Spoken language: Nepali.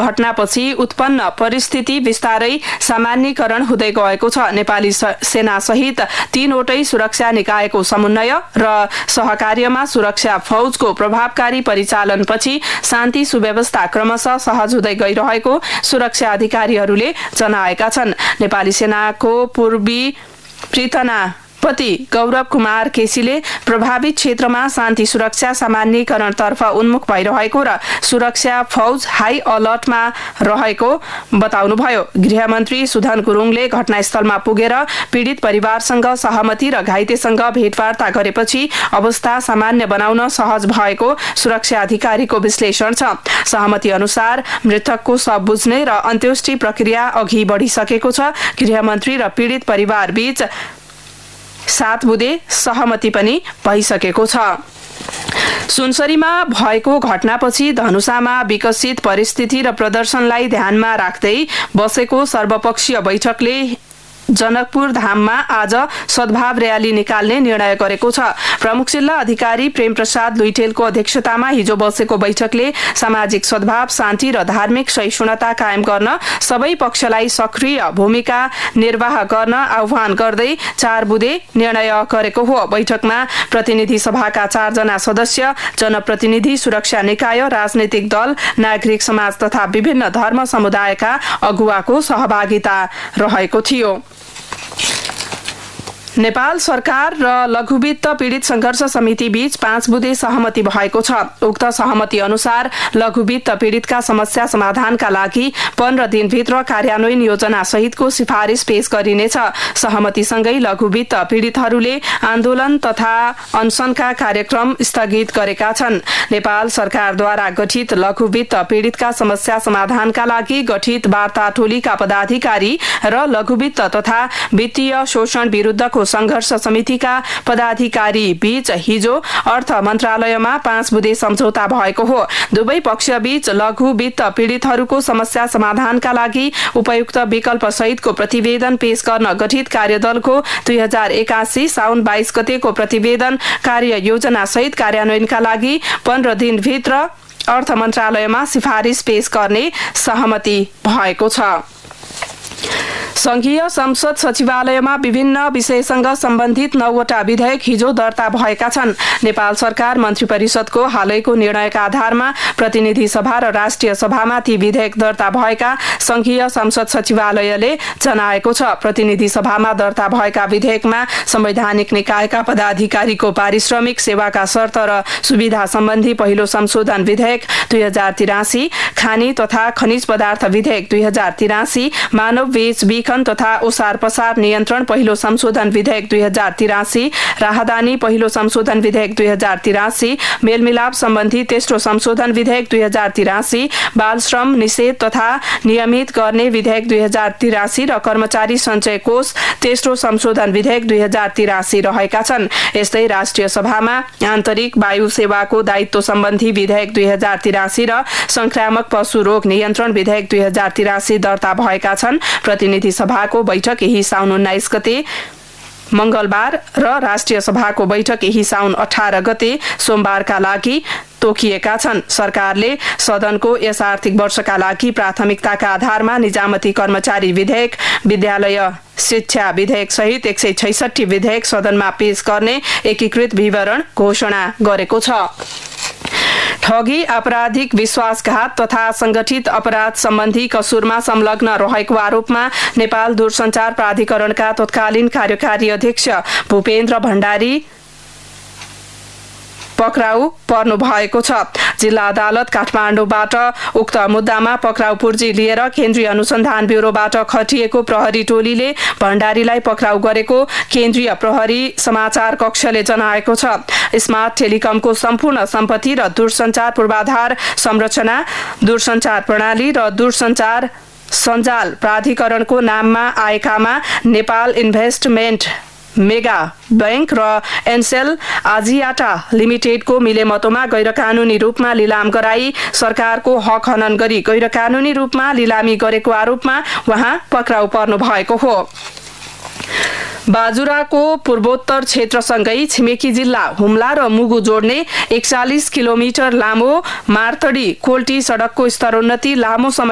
घटनापछि उत्पन्न परिस्थिति बिस्तारै सामान्यीकरण हुँदै गएको छ। नेपाली सेना सहित 3 वटै सुरक्षा निकायको समन्वय र सहकार्यमा सुरक्षा फौजको प्रभावकारी परिचालनपछि शान्ति सुव्यवस्था क्रमशः सहज हुँदै गइरहेको सुरक्षा अधिकारीहरूले जनाएका छन्। नेपाली सेनाको पूर्वी पृथनापति गौरव कुमार केसीले प्रभावित क्षेत्रमा शान्ति सुरक्षा सामान्यीकरणतर्फ उन्मुख भइरहेको र सुरक्षा फौज हाई अलर्टमा रहेको बताउनुभयो। गृहमन्त्री सुधन गुरुङले घटनास्थलमा पुगेर पीडित परिवारसँग सहमति र घाइतेसँग भेटवार्ता गरेपछि अवस्था सामान्य बनाउन सहज भएको सुरक्षा अधिकारीको विश्लेषण छ। सहमति अनुसार मृतकको शव बुझ्ने र अन्त्येष्टि प्रक्रिया अघि बढिसकेको छ। गृहमन्त्री र पीडित परिवार बीच 7 बुँदे सहमति पनि भइसकेको छ। सुनसरीमा भएको घटनापछि धनुषामा विकसित परिस्थिति र प्रदर्शनलाई ध्यानमा राख्दै बसेको सर्वपक्षीय बैठकले जनकपुर धाममा आज सद्भाव र्याली निकाल्ने निर्णय गरेको छ। प्रमुख जिल्ला अधिकारी प्रेम प्रसाद लुइटेलको अध्यक्षतामा हिजो बसेको बैठकले सामाजिक सद्भाव, शान्ति र धार्मिक सहिष्णुता कायम गर्न सबै पक्षलाई सक्रिय भूमिका निर्वाह गर्न आह्वान गर्दै 4 बुँदे निर्णय गरेको हो। बैठकमा प्रतिनिधि सभाका 4 जना सदस्य, जनप्रतिनिधि, सुरक्षा निकाय, राजनैतिक दल, नागरिक समाज तथा विभिन्न धर्म समुदायका अगुवाको सहभागिता रहेको थियो। नेपाल सरकार र लघुवित्त पीडित संघर्ष समिति बीच 5 बुँदे सहमति भएको छ। उक्त सहमति अनुसार लघुवित्त पीडितका समस्या समाधानका लागि 15 दिनभित्र कार्यान्वयन योजना सहितको सिफारिस पेश गरिनेछ। सहमतिसँगै लघुवित्त पीडितहरूले आन्दोलन तथा अनसनका कार्यक्रम स्थगित गरेका छन्। नेपाल सरकारद्वारा गठित लघुवित्त पीडितका समस्या समाधानका लागि गठित वार्ता टोलीका पदाधिकारी र लघुवित्त तथा वित्तीय शोषण विरुद्धको संघर्ष समितिका पदाधिकारी बीच हिजो अर्थ मन्त्रालयमा 5 बुँदे सम्झौता भएको हो। दुवै पक्षबीच लघु वित्त पीडितहरूको समस्या समाधानका लागि उपयुक्त विकल्प सहितको प्रतिवेदन पेश गर्न गठित कार्यदलको 2081 साउन 22 गतेको प्रतिवेदन कार्य योजना सहित कार्यान्वयनका लागि 15 दिनभित्र अर्थ मन्त्रालयमा सिफारिस पेश गर्ने सहमति भएको छ। संघीय संसद सचिवालयमा विभिन्न विषयसँग सम्बन्धित 9 वटा विधेयक हिजो दर्ता भएका छन्। नेपाल सरकार मन्त्री परिषदको हालैको निर्णयका आधारमा प्रतिनिधि सभा र राष्ट्रिय सभामा ती विधेयक दर्ता भएका संघीय संसद सचिवालयले जनाएको छ। प्रतिनिधि सभामा दर्ता भएका विधेयकमा संवैधानिक निकायका पदाधिकारीको पारिश्रमिक, सेवाका शर्त र सुविधा सम्बन्धी पहिलो संशोधन विधेयक 2083, खानी तथा खनिज पदार्थ विधेयक 2083, मानव बेचबिखन तथा ओसार पसार नियन्त्रण पहिलो संशोधन विधेयक 2083, राहदानी पहिलो संशोधन विधेयक 2083, मेलमिलाप सम्बन्धी तेस्रो संशोधन विधेयक 2083, बाल श्रम निषेध तथा नियमित गर्ने विधेयक 2083 र कर्मचारी सञ्चय कोष तेस्रो संशोधन विधेयक 2083 रहेका छन्। यस्तै राष्ट्रिय सभामा आन्तरिक वायु सेवाको दायित्व सम्बन्धी विधेयक 2083 र संक्रामक पशु रोग नियन्त्रण विधेयक 2083 दर्ता भएका छन्। प्रतिनिधि सभाको बैठक यही साउन 19 गते मंगलबार र राष्ट्रिय सभाको बैठक यही साउन 18 गते सोमबारका लागि तोकिएका छन्। सरकारले सदनको यस आर्थिक वर्षका लागि प्राथमिकताका आधारमा निजामती कर्मचारी विधेयक, विद्यालय शिक्षा विधेयक सहित 166 विधेयक सदनमा पेश गर्ने एकीकृत विवरण घोषणा गरेको छ। ठगी, आपराधिक विश्वासघात तथा संगठित अपराध सम्बन्धी कसुरमा संलग्न रहेको आरोपमा नेपाल दूरसञ्चार प्राधिकरणका तत्कालीन कार्यकारी अध्यक्ष भूपेन्द्र भण्डारी पक्राउ पर्नु भएको छ। जिल्ला अदालत काठमाडौँबाट उक्त मुद्दामा पक्राउ पुर्जी लिएर केन्द्रीय अनुसन्धान ब्युरोबाट खटिएको प्रहरी टोलीले भण्डारीलाई पक्राउ गरेको केन्द्रीय प्रहरी समाचार कक्षले जनाएको छ। स्मार्ट टेलिकमको सम्पूर्ण सम्पत्ति र दूरसञ्चार पूर्वाधार संरचना, दूरसञ्चार प्रणाली र दूरसञ्चार सञ्जाल प्राधिकरणको नाममा आएकामा नेपाल इन्भेस्टमेन्ट मेगा बैंक र एनसेल आजियाटा लिमिटेडको मिलेमतोमा गैरकानूनी रूपमा लिलाम गराई सरकारको हक हनन गरी गैरकानूनी रूपमा लिलामी गरेको आरोपमा उहाँ पक्राउ पर्नु भएको हो। बाजुराको पूर्वोत्तर क्षेत्रसँगै छिमेकी जिल्ला हुम्ला र मुगु जोड्ने 41 किलोमिटर लामो मार्तडी कोल्टी सडकको स्तरोन्नति लामो समय